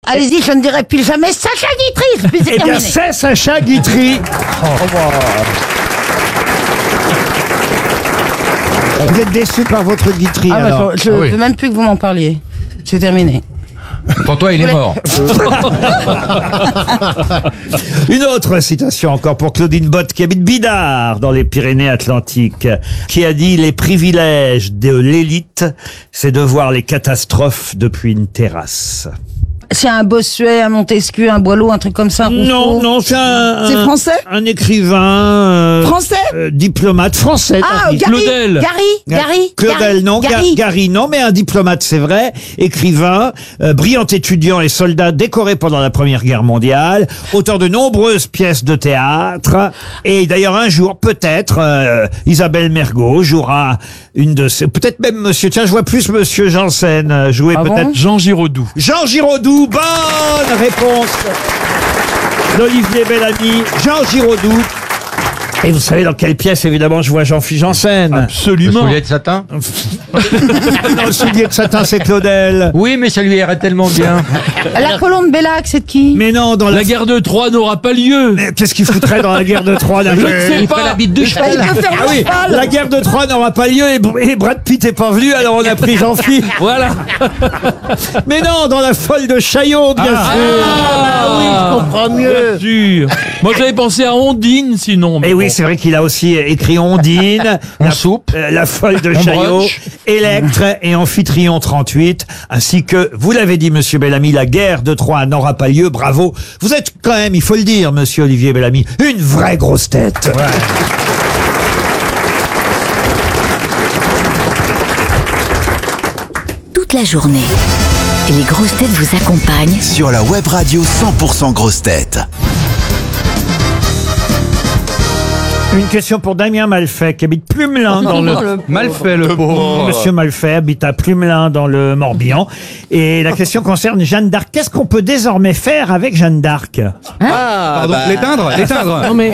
Allez-y, je ne dirai plus jamais Sacha Guitry. Eh bien, c'est Sacha Guitry. Vous êtes déçu par votre Guitry, alors? Je veux même plus que vous m'en parliez. C'est terminé. Pour toi, il est mort. Une autre citation encore pour Claudine Bott, qui habite Bidart, dans les Pyrénées-Atlantiques, qui a dit « Les privilèges de l'élite, c'est de voir les catastrophes depuis une terrasse. » C'est un Bossuet, un Montesquieu, un Boileau, un truc comme ça. Non, non, c'est C'est français? un écrivain. Français? Diplomate français. Ah, Claudel. Claudel, non. Gary, non, mais un diplomate, c'est vrai. Écrivain, brillant étudiant et soldat décoré pendant la Première Guerre mondiale, auteur de nombreuses pièces de théâtre. Et d'ailleurs, un jour, peut-être, Isabelle Mergo jouera une de ses... Peut-être même monsieur... Tiens, je vois plus monsieur Janssen jouer peut-être... Jean Giraudoux. Jean Giraudoux, bonne réponse d'Olivier Bellamy. Jean Giraudoux. Et vous savez dans quelle pièce, évidemment, je vois Jean-Philippe Janssen? Absolument. Le soulier de satin. Non, le soulier de satin, c'est Claudel. Oui, mais ça lui irait tellement bien. La colombe Bellac, c'est de qui? Mais non, dans La guerre de Troie n'aura pas lieu. Mais qu'est-ce qu'il foutrait dans la guerre de Troie? Je ne sais pas. La bite de cheval. Ah oui, la guerre de Troie n'aura pas lieu et Brad Pitt est pas venu, alors on a pris Jean-Philippe. Voilà. Mais non, dans La Folle de Chaillot, bien sûr. Ah oui, je comprends mieux. Bien sûr. Moi, j'avais pensé à Ondine, sinon. Et oui, c'est vrai qu'il a aussi écrit Ondine, La Folle de Chaillot, Électre et Amphitryon 38, ainsi que, vous l'avez dit, monsieur Bellamy, la guerre de Troie n'aura pas lieu. Bravo. Vous êtes quand même, il faut le dire, monsieur Olivier Bellamy, une vraie grosse tête. Ouais. Toute la journée, les grosses têtes vous accompagnent sur la web radio 100% grosses têtes. Une question pour Damien Malfait, qui habite Plumelin dans le... Malfait, le pauvre. Monsieur Malfait habite à Plumelin dans le Morbihan. Et la question concerne Jeanne d'Arc. Qu'est-ce qu'on peut désormais faire avec Jeanne d'Arc? Pardon, l'éteindre. Non mais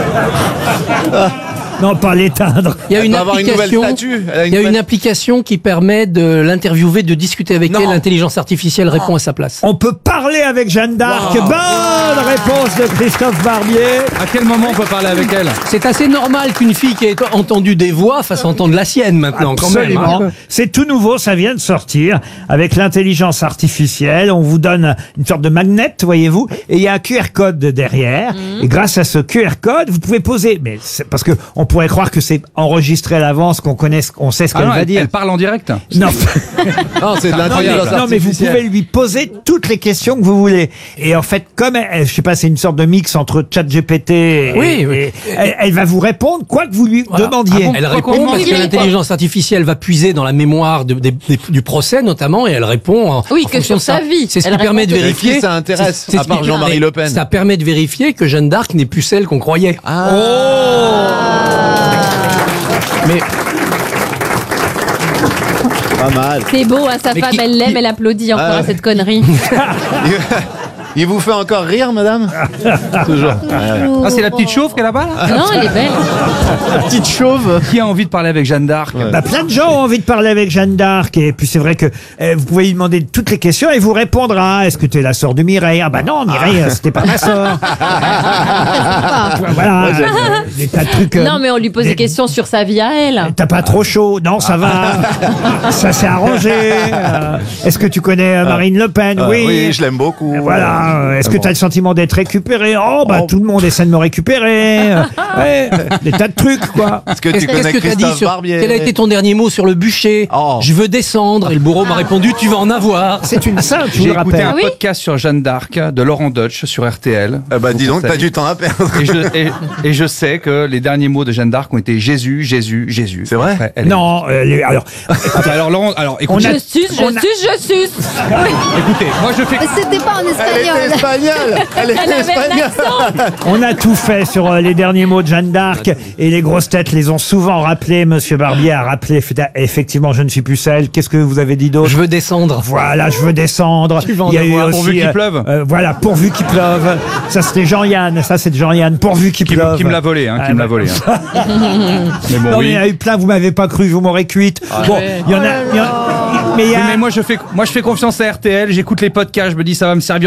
Non, pas l'éteindre. il y a une application qui permet de l'interviewer, de discuter avec elle. L'intelligence artificielle répond à sa place. On peut parler avec Jeanne d'Arc. Bonne réponse de Christophe Barbier. À quel moment on peut parler avec elle? C'est assez normal qu'une fille qui ait entendu des voix fasse entendre la sienne maintenant. Absolument. Quand même. Hein. C'est tout nouveau, ça vient de sortir avec l'intelligence artificielle. On vous donne une sorte de magnet, voyez-vous, et il y a un QR code derrière. Et grâce à ce QR code, vous pouvez poser. Mais c'est parce que on pourrait croire que c'est enregistré à l'avance, qu'on sait ce qu'elle va dire. Elle parle en direct. Non. Non, c'est de l'intelligence artificielle. Non, mais vous pouvez lui poser toutes les questions que vous voulez. Et en fait, comme je sais pas, c'est une sorte de mix entre ChatGPT et elle va vous répondre quoi que vous lui demandiez. Elle répond parce que l'intelligence artificielle va puiser dans la mémoire du procès notamment, et elle répond. Oui, que sur sa vie. C'est ce qui permet de vérifier. Ça intéresse, à part Jean-Marie Le Pen. Ça permet de vérifier que Jeanne d'Arc n'est plus celle qu'on croyait. Mais Pas mal. C'est beau, hein, sa femme, elle l'aime, elle applaudit encore à cette connerie. Il vous fait encore rire, madame? Toujours. Ah, c'est la petite chauve qu'elle a là-bas, là? Non, elle est belle. La petite chauve. Qui a envie de parler avec Jeanne d'Arc? Bah, plein de gens ont envie de parler avec Jeanne d'Arc. Et puis c'est vrai que vous pouvez lui demander toutes les questions et elle vous répondra. Est-ce que tu es la sœur de Mireille? Ah bah non, Mireille, c'était pas ma sœur. Voilà, des tas de trucs. Non, mais on lui pose des questions sur sa vie à elle. T'as pas trop chaud? Non, ça va. Ça s'est arrangé. Est-ce que tu connais Marine Le Pen? Oui, je l'aime beaucoup. Voilà. Est-ce que tu as le sentiment d'être récupéré? Oh, bah tout le monde essaie de me récupérer. Ouais, des tas de trucs, quoi. Est-ce que tu connais Christophe Barbier? Quel a été ton dernier mot sur le bûcher? Je veux descendre. Et le bourreau m'a répondu, tu vas en avoir. C'est une sainte, je vous J'ai le écouté rappelle. un podcast sur Jeanne d'Arc de Laurent Deutsch sur RTL. Bah dis donc, t'as du temps à perdre. Et je sais que les derniers mots de Jeanne d'Arc ont été Jésus, Jésus, Jésus. C'est vrai? Ouais, Non, alors... alors Laurent, écoutez, Je suce. écoutez, moi je fais... C'était pas en Elle espagnol. était espagnole. Elle était avait espagnole. On a tout fait sur les derniers mots de Jeanne d'Arc et les grosses têtes les ont souvent rappelés. Monsieur Barbier a rappelé effectivement je ne suis plus celle. Qu'est-ce que vous avez dit d'autre? Je veux descendre. Voilà, je veux descendre. Tu vas en Il y a eu avoir. aussi, Pourvu qu'il pleuve. Voilà, pourvu qu'il pleuve. Ça c'était Jean-Yann. Ça c'est de Jean-Yann. Pourvu qu'il pleuve. Qui me l'a volé, hein, qui me l'a volé. Hein. Mais bon, Non, oui. mais il y en a eu plein. Vous m'avez pas cru. Vous m'aurez cuite. Bon, il y en a. Mais il y a. Oui, mais moi je fais confiance à RTL, j'écoute les podcasts, je me dis ça va me servir